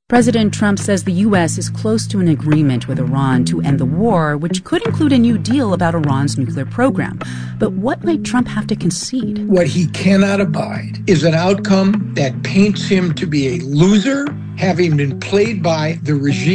President Trump says the U.S. is close to an agreement with Iran to end the war, which could include a new deal about Iran's nuclear program. But what might Trump have to concede? What he cannot abide is an outcome that paints him to be a loser, having been played by the regime